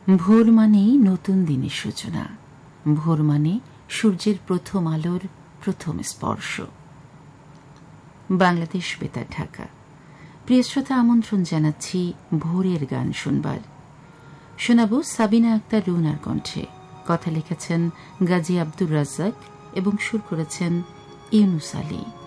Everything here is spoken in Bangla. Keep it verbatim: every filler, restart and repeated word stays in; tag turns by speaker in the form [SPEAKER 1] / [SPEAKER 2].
[SPEAKER 1] ভোর মানেই নতুন দিনের সূচনা, ভোর মানে সূর্যের প্রথম আলোর প্রথম স্পর্শ। বাংলাদেশ বেতার, ঢাকা। প্রিয় শ্রোতা, আমন্ত্রণ জানাচ্ছি ভোরের গান শুনবার। শোনাব সাবিনা আক্তার রুনার কণ্ঠে। কথা লিখেছেন গাজী আব্দুর রাজ্জাক এবং সুর করেছেন ইউনুস আলী।